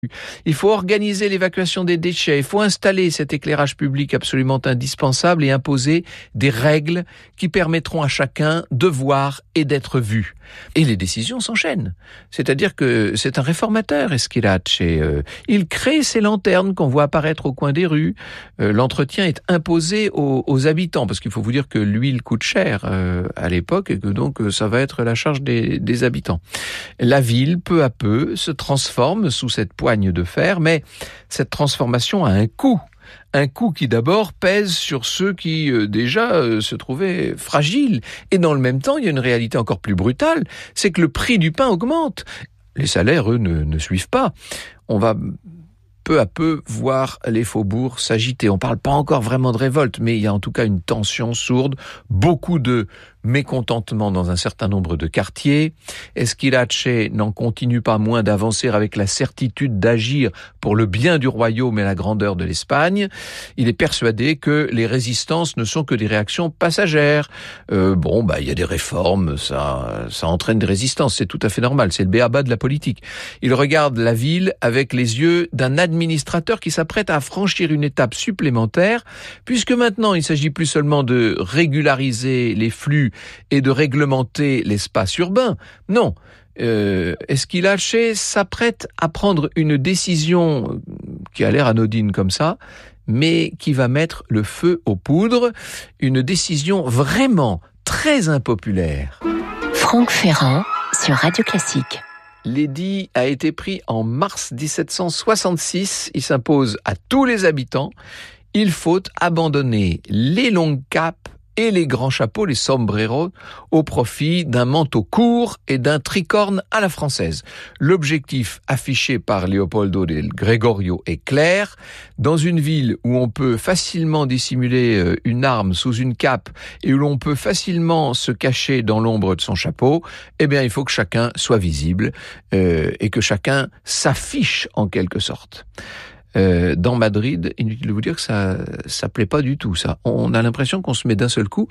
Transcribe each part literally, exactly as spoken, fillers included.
Il faut organiser l'évacuation des déchets, il faut installer cet éclairage public absolument indispensable et imposer des règles qui permettront à chacun de voir et d'être vu. Et les décisions s'enchaînent. C'est-à-dire que c'est un réformateur, Esquilache. Et, euh, il crée ces lanternes qu'on voit apparaître au coin des rues. Euh, l'entretien est imposé aux, aux habitants, parce qu'il faut vous dire que l'huile coûte cher euh, à l'époque et que donc ça va être la charge des, des habitants. La ville, peu à peu, se transforme sous cette poigne de fer, mais cette transformation a un coût. Un coût qui d'abord pèse sur ceux qui euh, déjà euh, se trouvaient fragiles. Et dans le même temps, il y a une réalité encore plus brutale, c'est que le prix du pain augmente. Les salaires, eux, ne, ne suivent pas. On va peu à peu voir les faubourgs s'agiter. On ne parle pas encore vraiment de révolte, mais il y a en tout cas une tension sourde, beaucoup de mécontentement dans un certain nombre de quartiers. Esquilache n'en continue pas moins d'avancer avec la certitude d'agir pour le bien du royaume et la grandeur de l'Espagne. Il est persuadé que les résistances ne sont que des réactions passagères. Euh, bon, bah, il y a des réformes, ça, ça entraîne des résistances, c'est tout à fait normal, c'est le b.a-ba de la politique. Il regarde la ville avec les yeux d'un administrateur qui s'apprête à franchir une étape supplémentaire, puisque maintenant il s'agit plus seulement de régulariser les flux et de réglementer l'espace urbain. Non, euh, Esquilache s'apprête à prendre une décision qui a l'air anodine comme ça, mais qui va mettre le feu aux poudres, une décision vraiment très impopulaire. Franck Ferrand sur Radio Classique. L'édit a été pris en mars dix-sept cent soixante-six, il s'impose à tous les habitants, il faut abandonner les longues capes et les grands chapeaux, les sombreros, au profit d'un manteau court et d'un tricorne à la française. L'objectif affiché par Leopoldo del Gregorio est clair. Dans une ville où on peut facilement dissimuler une arme sous une cape et où l'on peut facilement se cacher dans l'ombre de son chapeau, eh bien, il faut que chacun soit visible euh, et que chacun s'affiche en quelque sorte. Euh, dans Madrid, inutile de vous dire que ça ça plaît pas du tout, ça. On a l'impression qu'on se met d'un seul coup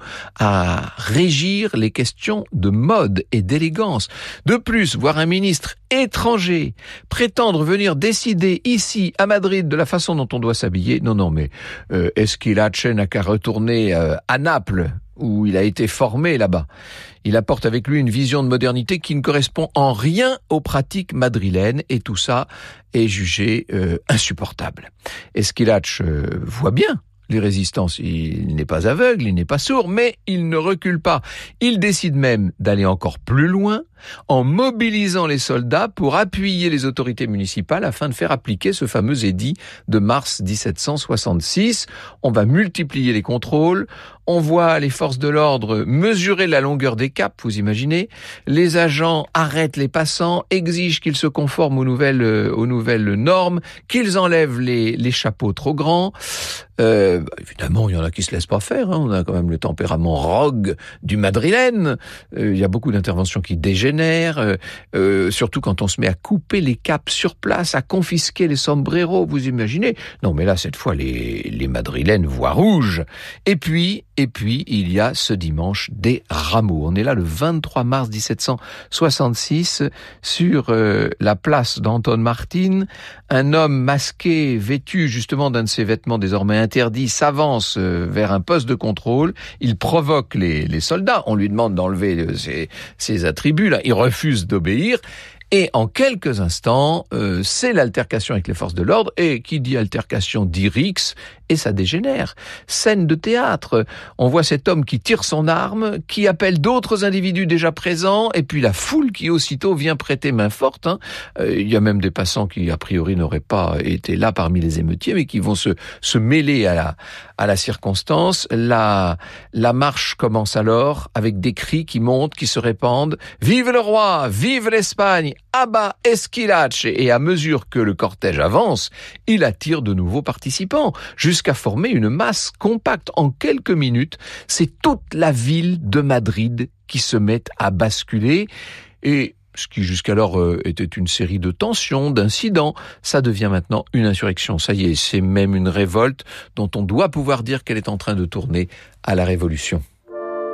à régir les questions de mode et d'élégance. De plus, voir un ministre étranger prétendre venir décider ici, à Madrid, de la façon dont on doit s'habiller, non, non, mais euh, Esquilache n'a qu'à retourner euh, à Naples, où il a été formé là-bas. Il apporte avec lui une vision de modernité qui ne correspond en rien aux pratiques madrilènes, et tout ça est jugé euh, insupportable. Esquilache euh, voit bien les résistances. Il n'est pas aveugle, il n'est pas sourd, mais il ne recule pas. Il décide même d'aller encore plus loin en mobilisant les soldats pour appuyer les autorités municipales afin de faire appliquer ce fameux édit de mars dix-sept cent soixante-six. On va multiplier les contrôles, on voit les forces de l'ordre mesurer la longueur des capes, vous imaginez. Les agents arrêtent les passants, exigent qu'ils se conforment aux nouvelles, aux nouvelles normes, qu'ils enlèvent les, les chapeaux trop grands. Euh, évidemment, il y en a qui se laissent pas faire, hein. On a quand même le tempérament rogue du madrilène. Euh, il y a beaucoup d'interventions qui dégénèrent. Euh, euh, surtout quand on se met à couper les capes sur place, à confisquer les sombreros, vous imaginez. Non, mais là, cette fois, les, les madrilènes voient rouge. Et puis, et puis, il y a ce dimanche des rameaux. On est là le vingt-trois mars dix-sept cent soixante-six, sur euh, la place d'Anton Martin. Un homme masqué, vêtu justement d'un de ses vêtements désormais interdits, s'avance euh, vers un poste de contrôle. Il provoque les, les soldats. On lui demande d'enlever euh, ses, ses attributs, là. Il refuse d'obéir. Et en quelques instants, euh, c'est l'altercation avec les forces de l'ordre, et qui dit altercation dit rixe, et ça dégénère. Scène de théâtre, on voit cet homme qui tire son arme, qui appelle d'autres individus déjà présents, et puis la foule qui aussitôt vient prêter main forte. Hein. Euh, il y a même des passants qui, a priori, n'auraient pas été là parmi les émeutiers, mais qui vont se, se mêler à la, à la circonstance. La, la marche commence alors, avec des cris qui montent, qui se répandent. « Vive le roi! Vive l'Espagne! Abat Esquilache !» Et à mesure que le cortège avance, il attire de nouveaux participants, jusqu'à former une masse compacte. En quelques minutes, c'est toute la ville de Madrid qui se met à basculer. Et ce qui jusqu'alors euh, était une série de tensions, d'incidents, ça devient maintenant une insurrection. Ça y est, c'est même une révolte dont on doit pouvoir dire qu'elle est en train de tourner à la révolution.